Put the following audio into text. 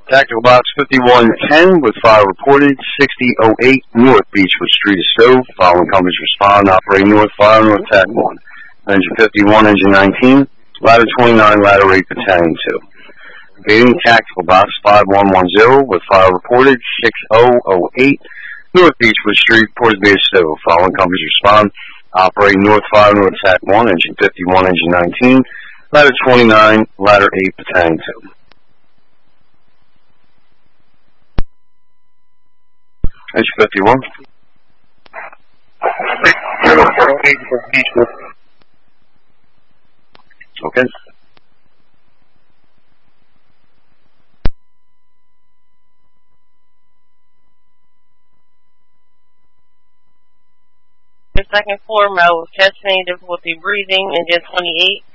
Tactical Box 5110 with fire reported 6008 North Beechwood Street is stove. Following companies respond. Operating North Fire, North TAC 1. Engine 51, Engine 19, Ladder 29, Ladder 8, Battalion 2. Evading Tactical Box 5110 with fire reported 6008 North Beechwood Street, Port Bay stove. Following companies respond. Operating North Fire, North TAC 1, Engine 51, Engine 19, Ladder 29, Ladder 8, Battalion 2. Engine 51. Okay. The second floor, Mo, chest pain, difficulty breathing, engine 28.